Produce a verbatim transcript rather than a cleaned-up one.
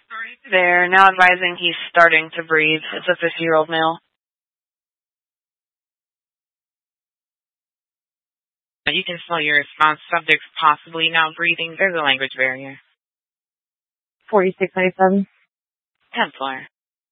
They're now advising he's starting to breathe. It's a fifty-year-old male. You can slow your response. Subjects possibly now breathing. There's a language barrier. forty-six ninety-seven. tenth floor.